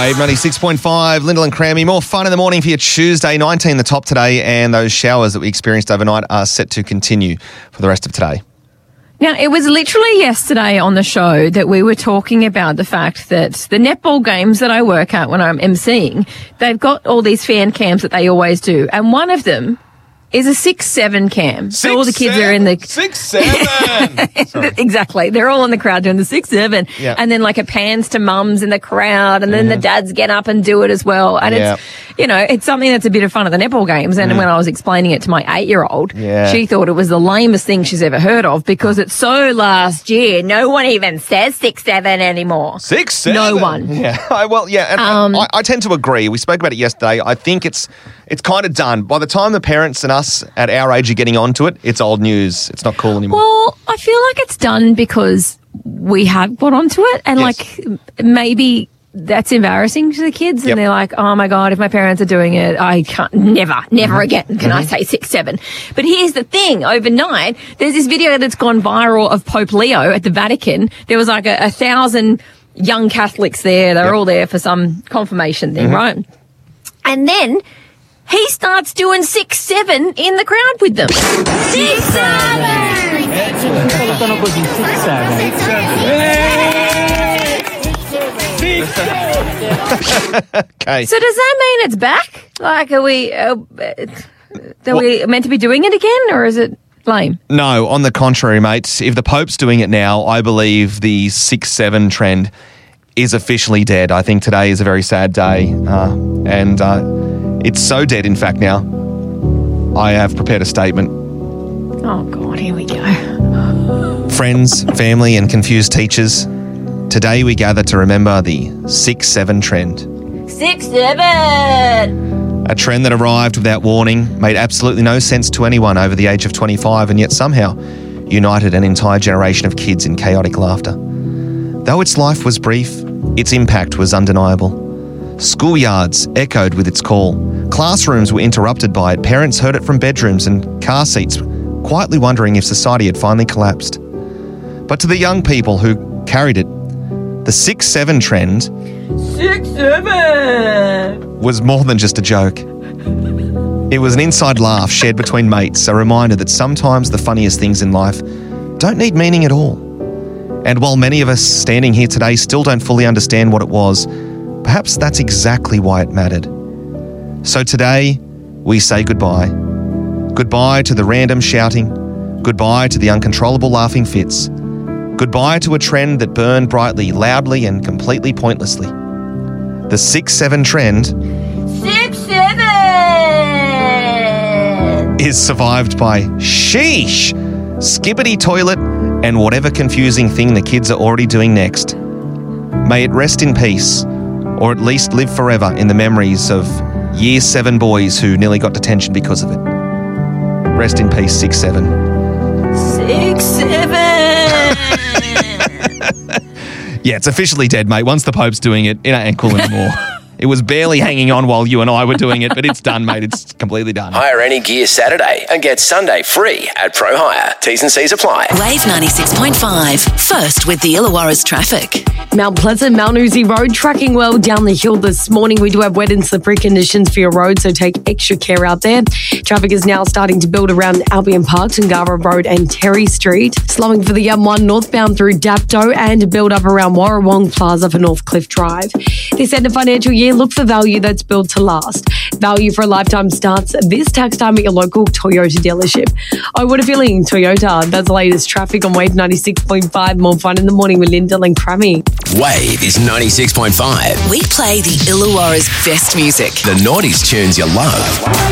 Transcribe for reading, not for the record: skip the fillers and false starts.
Wave 96.5, Lyndall and Crammy. More fun in the morning for your Tuesday. 19 the top today, and those showers that we experienced overnight are set to continue for the rest of today. Now, it was literally yesterday on the show that we were talking about the fact that the netball games that I work at when I'm emceeing, they've got all these fan cams that they always do. And one of them is a 6-7 cam. So all the kids are in the 6-7. Exactly. They're all in the crowd doing the 6-7. Yeah. And then like it pans to mums in the crowd, and then the dads get up and do it as well. And it's, you know, it's something that's a bit of fun at the netball games. And when I was explaining it to my 8-year-old, she thought it was the lamest thing she's ever heard of because it's so last year. No one even says 6-7 anymore. 6-7? No one. Yeah. And I tend to agree. We spoke about it yesterday. I think it's kind of done. By the time the parents and us at our age are getting onto it, it's old news. It's not cool anymore. Well, I feel like it's done because we have got onto it, and like maybe that's embarrassing to the kids, and they're like, oh my God, if my parents are doing it, I can't, never again can I say 6-7. But here's the thing, overnight, there's this video that's gone viral of Pope Leo at the Vatican. There was like 1,000 young Catholics there. They were all there for some confirmation thing, right? And then he starts doing 6-7 in the crowd with them. 6-7! Okay. So does that mean it's back? Like, are we meant to be doing it again, or is it lame? No, on the contrary, mate. If the Pope's doing it now, I believe the 6-7 trend is officially dead. I think today is a very sad day, and it's so dead, in fact, now. I have prepared a statement. Oh, God, here we go. Friends, family, and confused teachers, today we gather to remember the 6-7 trend. 6-7! A trend that arrived without warning, made absolutely no sense to anyone over the age of 25, and yet somehow united an entire generation of kids in chaotic laughter. Though its life was brief, its impact was undeniable. Schoolyards echoed with its call. Classrooms were interrupted by it. Parents heard it from bedrooms and car seats, quietly wondering if society had finally collapsed. But to the young people who carried it, the 6-7 trend 6-7 was more than just a joke. It was an inside laugh shared between mates, a reminder that sometimes the funniest things in life don't need meaning at all. And while many of us standing here today still don't fully understand what it was, perhaps that's exactly why it mattered. So today, we say goodbye. Goodbye to the random shouting. Goodbye to the uncontrollable laughing fits. Goodbye to a trend that burned brightly, loudly, and completely pointlessly. The 6-7 trend 6-7 is survived by sheesh, skibbity toilet, and whatever confusing thing the kids are already doing next. May it rest in peace, or at least live forever in the memories of Year 7 boys who nearly got detention because of it. Rest in peace, 6-7. 6-7 Yeah, it's officially dead, mate. Once the Pope's doing it, it ain't cool anymore. It was barely hanging on while you and I were doing it, but it's done, mate. It's completely done. Hire any gear Saturday and get Sunday free at Pro Hire. T's and C's apply. Wave 96.5. First with the Illawarra's traffic. Mount Pleasant, Malnouzi Road, tracking well down the hill this morning. We do have wet and slippery conditions for your road, so take extra care out there. Traffic is now starting to build around Albion Park, Tungara Road and Terry Street. Slowing for the M1 northbound through Dapto and build up around Warrawong Plaza for Northcliffe Drive. This end of financial year, look for value that's built to last. Value for a lifetime starts this tax time at your local Toyota dealership. Oh, what a feeling, Toyota. That's the latest traffic on Wave 96.5. More fun in the morning with Lyndall and Crammy. Wave is 96.5. We play the Illawarra's best music. The noughties tunes you love.